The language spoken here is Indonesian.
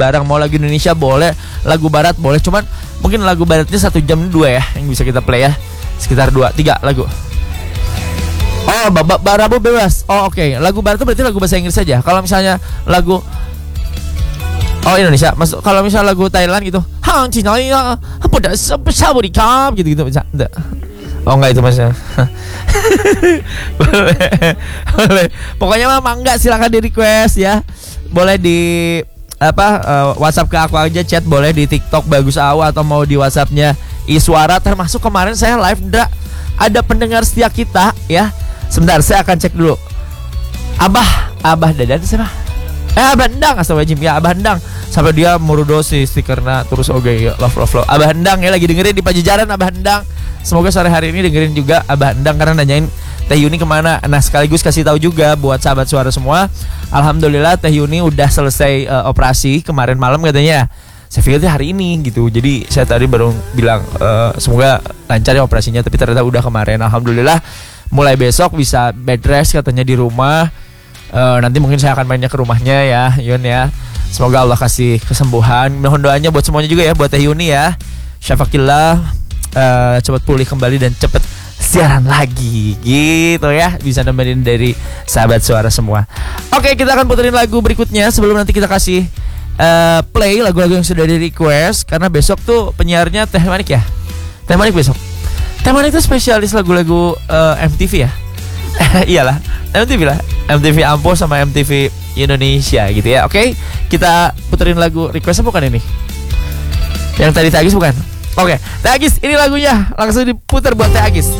bareng. Mau lagu Indonesia boleh, lagu barat boleh. Cuman mungkin lagu baratnya 1 jam 2 ya yang bisa kita play ya. Sekitar 2-3 lagu. Oh, Rabu bebas. Oh, oke. Lagu barat itu berarti lagu bahasa Inggris saja. Kalau misalnya lagu Indonesia, masuk kalau misalnya lagu Thailand gitu, Hang Cina ya, apa dah sabudikam gitu-gitu bisa. Enggak. Oh, enggak itu maksudnya. boleh. Pokoknya mah enggak, silakan di request ya. Boleh di WhatsApp ke aku aja, chat boleh di TikTok Bagus Awa atau mau di WhatsAppnya Iswara. Termasuk kemarin saya live ada pendengar setia kita ya. Sebentar, saya akan cek dulu. Abah Dadan siapa? Abah Hendang, astagfirullahaladzim ya, Abah Hendang. Sampai dia murudosi stikerna terus oke ya, love. Abah Hendang ya lagi dengerin di Pajajaran, Abah Hendang. Semoga sore hari ini dengerin juga Abah Hendang karena nanyain Teh Yuni kemana. Nah, sekaligus kasih tahu juga buat sahabat suara semua. Alhamdulillah Teh Yuni udah selesai operasi kemarin malam katanya. Saya pikir hari ini gitu. Jadi saya tadi baru bilang semoga lancar ya operasinya, tapi ternyata udah kemarin. Alhamdulillah. Mulai besok bisa bed rest katanya di rumah. Nanti mungkin saya akan mainnya ke rumahnya ya, Yun ya. Semoga Allah kasih kesembuhan. Mohon doanya buat semuanya juga ya, buat Teh Yuni ya. Syafaqillah cepat pulih kembali dan cepat siaran lagi gitu ya. Bisa nemenin dari sahabat suara semua. Oke, kita akan puterin lagu berikutnya sebelum nanti kita kasih play lagu-lagu yang sudah di request. Karena besok tuh penyiarnya Teh Manik ya. Teh Manik besok. Teh Manik itu spesialis lagu-lagu MTV ya. Iyalah, MTV lah, MTV Ampo sama MTV Indonesia gitu ya. Oke, kita puterin lagu requestnya bukan ini. Yang tadi Teh Agis bukan? Oke, Teh Agis ini lagunya langsung diputar buat Teh Agis.